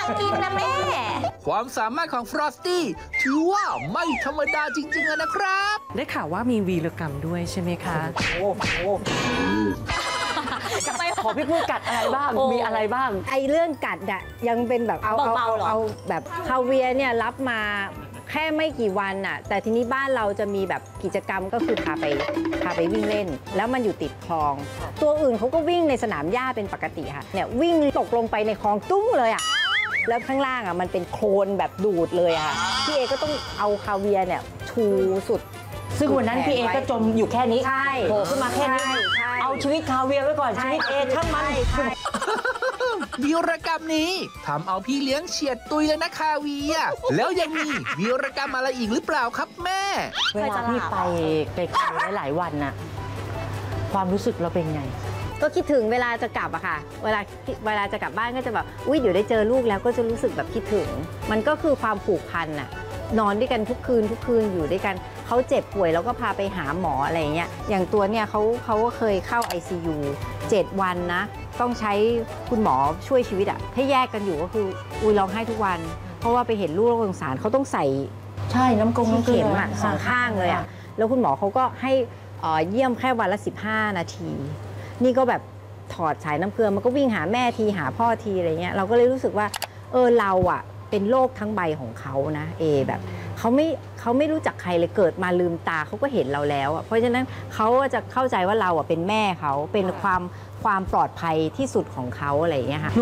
กินนะแม่ความสามารถของฟรอสตี้ถือว่าไม่ธรรมดาจริงๆนะครับได้ข่าวว่ามีวีรกรรมด้วยใช่ไหมคะ ขอพี่พูดกัดอะไรบ้าง มีอะไรบ้างไอเรื่องกัดอะยังเป็นแบบเอาแบบคาเวียร์เนี่ยรับมาแค่ไม่กี่วันอะแต่ทีนี้บ้านเราจะมีแบบกิจกรรมก็คือพาไปวิ่งเล่น แล้วมันอยู่ติดคลอง ตัวอื่นเขาก็วิ่งในสนามหญ้าเป็นปกติค่ะเนี่ยวิ่งตกลงไปในคลองตุ้งเลยอะแล้วข้างล่างอะมันเป็นโคลนแบบดูดเลยอะพี่เอก็ต้องเอาคาเวียร์เนี่ยชูสุดซึ่งวันนั้นพี่เอก็จมอยู่แค่นี้ใช่โผล่ขึ้นมาแค่นี้ใช่เอาชีวิตคาเวียร์ไว้ก่อน ชีวิตเอช่างมันวีรกรรมนี้ทำเอาพี่เลี้ยงเฉียดตุยเลยนะคาเวียร์แล้วยังมีวีรกรรมอะไรอีกหรือเปล่าครับแม่เวลาพี่ไปไกลๆหลายๆวันน่ะ ความรู้สึกเราเป็นไงก็คิดถึงเวลาจะกลับอะค่ะเวลาจะกลับบ้านก็จะแบบอุ๊ยเดี๋ยวได้เจอลูกแล้วก็จะรู้สึกแบบคิดถึง มันก็คือความผูกพันอะนอนด้วยกันทุกคืนอยู่ด้วยกันเขาเจ็บป่วยแล้วก็พาไปหาหมออะไรเงี้ยอย่างตัวเนี่ยเขาก็เคยเข้า ICU 7 วันนะต้องใช้คุณหมอช่วยชีวิตอะถ้าแยกกันอยู่ก็คืออุ้ยร้องไห้ทุกวัน เพราะว่าไปเห็นลูกแล้วสงสารเขาต้องใส่ใช่น้ำกงที่น้ำเกลืเข็อมอะสองข้างเลยอะแล้วคุณหมอเขาก็ให้เยี่ยมแค่วันละ 15 นาที นี่ก็แบบถอดสายน้ำเกลือมันก็วิ่งหาแม่ทีหาพ่อทีอะไรเงี้ยเราก็เลยรู้สึกว่าเราอะเป็นโลกทั้งใบของเขานะแบบเขาไม่รู้จักใครเลยเกิดมาลืมตาเขาก็เห็นเราแล้วอะเพราะฉะนั้นเขาจะเข้าใจว่าเราอะเป็นแม่เขาเป็นความปลอดภัยที่สุดของเขาอะไรอย่างเงี้ยค่ะ